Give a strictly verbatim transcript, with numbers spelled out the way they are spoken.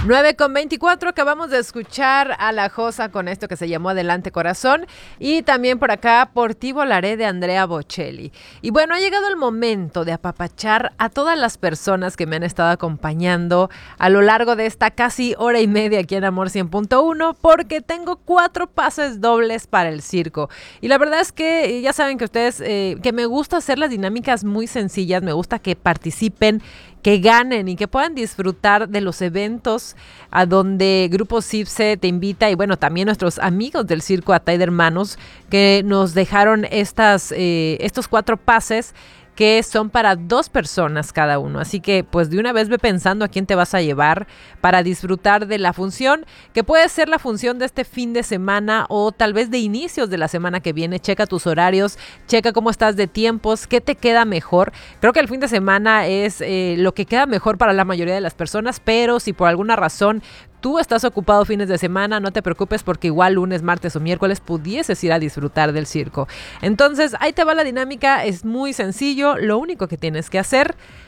nueve con veinticuatro, acabamos de escuchar a La Josa con esto que se llamó Adelante Corazón, y también por acá Por ti volaré de Andrea Bocelli. Y bueno, ha llegado el momento de apapachar a todas las personas que me han estado acompañando a lo largo de esta casi hora y media aquí en Amor cien punto uno, porque tengo cuatro pases dobles para el circo. Y la verdad es que ya saben que ustedes, eh, que me gusta hacer las dinámicas muy sencillas, me gusta que participen, que ganen y que puedan disfrutar de los eventos a donde Grupo Cipse te invita, y bueno, también nuestros amigos del Circo Atay de Hermanos que nos dejaron estas, eh, estos cuatro pases que son para dos personas cada uno. Así que pues de una vez ve pensando a quién te vas a llevar para disfrutar de la función, que puede ser la función de este fin de semana o tal vez de inicios de la semana que viene. Checa tus horarios, checa cómo estás de tiempos, qué te queda mejor. Creo que el fin de semana es eh, lo que queda mejor para la mayoría de las personas, pero si por alguna razón tú estás ocupado fines de semana, no te preocupes, porque igual lunes, martes o miércoles pudieses ir a disfrutar del circo. Entonces, ahí te va la dinámica, es muy sencillo. Lo único que tienes que hacer